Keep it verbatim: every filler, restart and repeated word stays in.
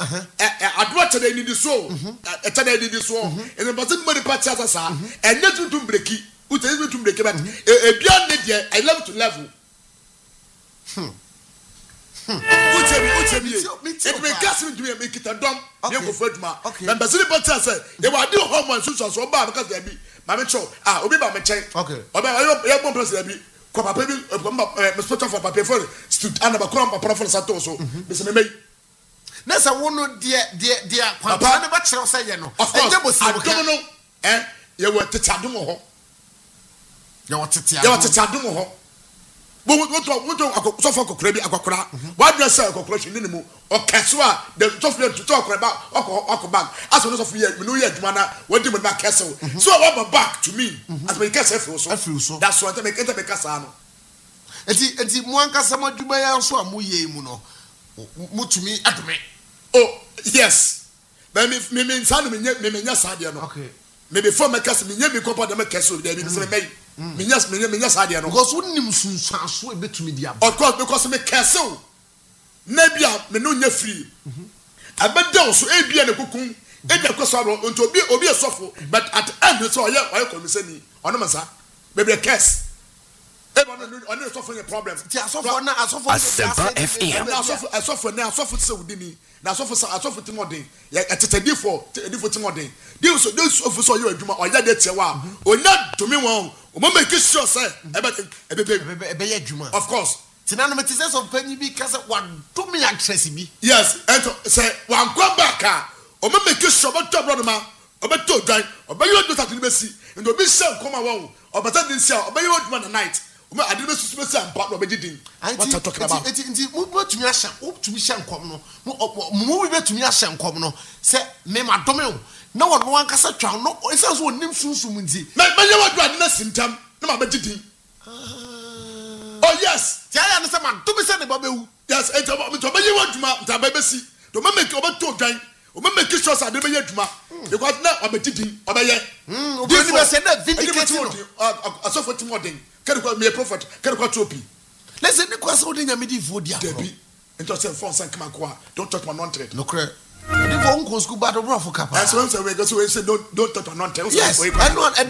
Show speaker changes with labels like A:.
A: adwo chede ni di so e chede ni di so and the person money party as asa and net to break it ut is to break but e bia ne dia I love to level hmm utemi utemi it me gas me to make it a dom me go for aduma and the person party say e wa di hormone so so ba because they be mama cho ah obi ba me chen
B: okay
A: oba e bon person be ko papa bi me sponsor for papa for stood and ba ko papa for sato so be se me me
B: na sa wono de de de kwanta ne ba kire say ye no
A: enje bosi adom no eh ye wo tete adom ho
B: ye wo tete
A: adom ye wo tete adom ho bo wo to wo to so for kokora bi akokora wa dress akokora hwe ni mu o keso a the so for to akokora ba akokora aso no so for ye me no ye aduma na wodi me ba keso so wa back to me as me keso afiro so that's what me enter me kasa no
B: enti enti mo ankasa maduma ya so amu ye mu no mutumi adome
A: oh yes but me me me sanu me me me nya sadia no
B: okay
A: me before me kasa me nya me kopa de me keso bi me se me me nya me nya me nya sadia no
B: because wonnim sunsanso e betumi dia
A: of course because me keso na bia me no nya free abeda so e bia ne kokun e bia koso ro nto obi obi esofo but at the end so oya oya komisani ono masa me be kes e ba no ono esofo ne problem
B: ti asofo na asofo
C: Asempa F M
A: na asofo asofo na asofo se udini na asofo sa asofo ti modern ya etetedi for edifo ti modern dey so dey so so oya adwuma oya de tewa onya to me won o mo make sure say e be e be
B: e be ye adwuma
A: of course
B: tinano me tese of panyi bi kasa wa to me actress bi
A: yes and say wan come back ah o mo make sure but to brother ma o be to dan o be you do that ni be si and o be say come awon o be that this o be you adwuma na night o me ade be susu be say ampa no be gidin what I talking about
B: enti enti mo betumi ahya o betumi hya nkom no mo bi betumi ahya nkom no say me ma dome o na wo no ankasa twa no e say so onim sunsum nti
A: me me ye wadu ade na sintam na ma be gidin oh yes
B: ti aya no say ma dome say ne ba bewu
A: yes enti o me to be ye waduma nta ba be si to me make o be to dan o me make sure say de be ye aduma because na o be gidin o be ye
B: mm o be ni be say na vindicate no
A: asofo ti modern kere kwa me prophet kere kwa tropi
B: let's say ne kwa so de nyamedi fo dia
A: debi into say phone san kama kwa don't touch my non-trade
B: no cre the phone ko school bad bro for kapa
A: so say we go so we say don't don't touch my non-trade
B: yes I know